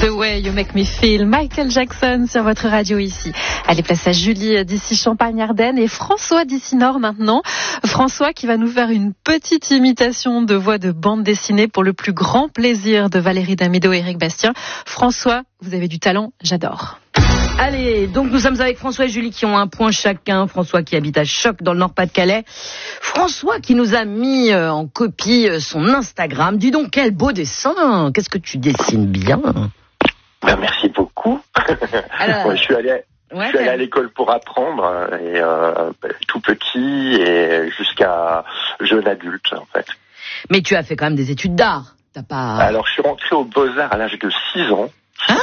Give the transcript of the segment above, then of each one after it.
The Way You Make Me Feel, Michael Jackson sur votre radio ici. Allez, place à Julie d'ici Champagne-Ardenne et François d'ici Nord maintenant. François qui va nous faire une petite imitation de voix de bande dessinée pour le plus grand plaisir de Valérie Damido et Éric Bastien. François, vous avez du talent, j'adore. Allez, donc nous sommes avec François et Julie qui ont un point chacun. François qui habite à Choc dans le Nord-Pas-de-Calais. François qui nous a mis en copie son Instagram. Dis donc, quel beau dessin. Qu'est-ce que tu dessines bien. Ben, merci beaucoup. Alors, ouais, je suis allé à l'école pour apprendre, et tout petit et jusqu'à jeune adulte en fait. Mais tu as fait quand même des études d'art. T'as pas... Alors je suis rentré aux Beaux-Arts à l'âge de 6 ans.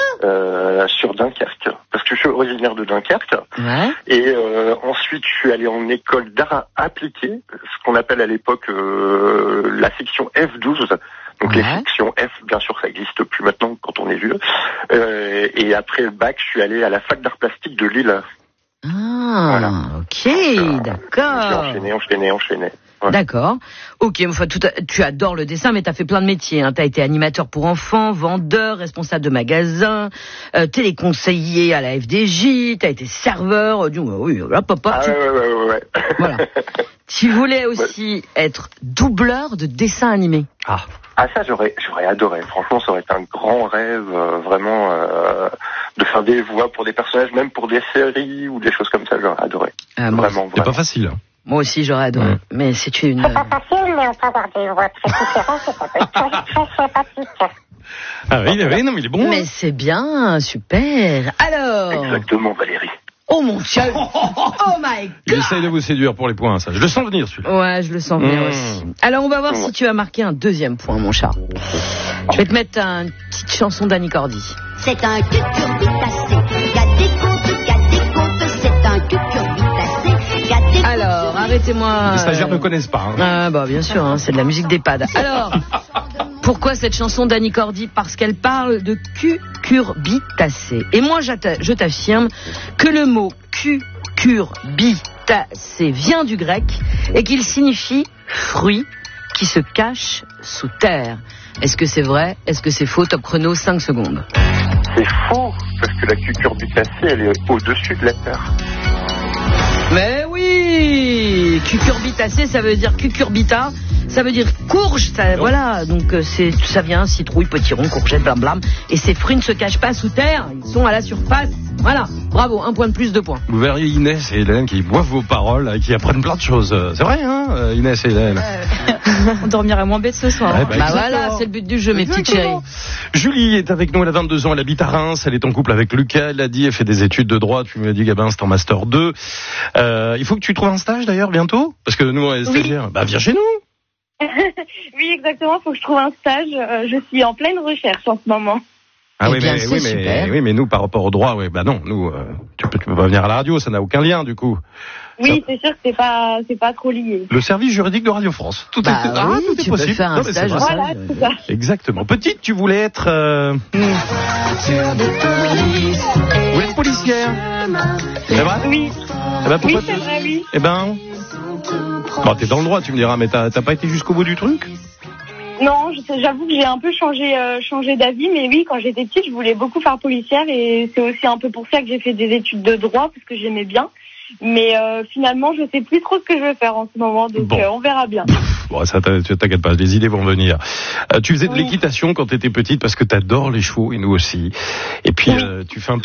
Sur Dunkerque, parce que je suis originaire de Dunkerque. Ouais. Et ensuite je suis allé en école d'art appliqué, ce qu'on appelle à l'époque la section F12. Donc les sections F, bien sûr, ça n'existe plus maintenant quand on est vieux. Et après le bac, je suis allé à la fac d'art plastique de Lille. Ah, voilà. Ok, d'accord. Enchaîné. Ouais. D'accord. Ok, enfin, tu adores le dessin, mais tu as fait plein de métiers. Hein. Tu as été animateur pour enfants, vendeur, responsable de magasin, téléconseiller à la FDJ, tu as été serveur. Oui, là, papa. Ouais. Voilà. Tu voulais aussi être doubleur de dessin animé. Ah, ça, j'aurais adoré. Franchement, ça aurait été un grand rêve, vraiment, de faire des voix pour des personnages, même pour des séries ou des choses comme ça. J'aurais adoré. Vraiment. C'est pas facile. Moi aussi, j'aurais adoré. Mais c'est une... C'est pas facile, mais on peut avoir des voix très différentes et ça peut être très sympathique. Ah oui, non, mais il est bon. Mais c'est bien, super. Alors... Exactement, Valérie. Oh mon Dieu. Oh my God. Il essaye de vous séduire pour les points, ça. Je le sens venir, celui-là. Ouais, je le sens venir aussi. Alors, on va voir si tu as marqué un deuxième point, mon chat. Je vais te mettre une petite chanson d'Annie Cordy. C'est un cucurbitacé. Gardez compte, c'est un cucurbitacé. Alors, arrêtez-moi. Les stagiaires ne connaissent pas. Hein. Ah, bah, bien sûr, c'est de la musique d'EHPAD. Alors, pourquoi cette chanson d'Annie Cordy ? Parce qu'elle parle de cucurbitacé. Et moi, je t'affirme que le mot cucurbitacé vient du grec et qu'il signifie fruit qui se cache sous terre. Est-ce que c'est vrai ? Est-ce que c'est faux ? Top chrono, 5 secondes. C'est faux, parce que la cucurbitacée, elle est au-dessus de la terre. Mais oui, cucurbitacé, ça veut dire cucurbita, ça veut dire courge, ça, voilà. Donc ça vient citrouille, potiron, courgette, blablam. Et ces fruits ne se cachent pas sous terre, ils sont à la surface. Voilà, bravo, 1 point de plus, 2 points. Vous verriez Inès et Hélène qui boivent vos paroles, qui apprennent plein de choses. C'est vrai, hein, Inès et Hélène. On dormira moins bête ce soir. Ouais, bah voilà, c'est le but du jeu, mes petites chéries. Julie est avec nous, elle a 22 ans, elle habite à Reims, elle est en couple avec Lucas, elle a dit, elle fait des études de droit, tu m'as dit, Gabin, c'est en Master 2. Il faut que tu trouves un stage d'ailleurs bientôt, parce que nous, on est stagiaires. Bah, viens chez nous. Oui, exactement, il faut que je trouve un stage. Je suis en pleine recherche en ce moment. Ah oui, bien, mais nous, par rapport au droit, bah non, nous, tu peux pas venir à la radio, ça n'a aucun lien, du coup. Oui, c'est sûr que c'est pas trop lié. Le service juridique de Radio France. Tout est tu possible. peux faire un stage. Voilà, c'est ça. Exactement. Petite, tu voulais être... Vous voulez être policière. C'est vrai ? Oui. Eh ben, pourquoi Oui, c'est vrai, oui. Eh ben... Bon, t'es dans le droit, tu me diras, mais t'as pas été jusqu'au bout du truc ? Non, j'avoue que j'ai un peu changé d'avis, mais oui, quand j'étais petite, je voulais beaucoup faire policière et c'est aussi un peu pour ça que j'ai fait des études de droit, parce que j'aimais bien. Mais finalement, je sais plus trop ce que je veux faire en ce moment, donc on verra bien. Bon, ça t'inquiète pas, les idées vont venir. Tu faisais de l'équitation quand t'étais petite parce que t'adores les chevaux et nous aussi. Et puis tu fais un peu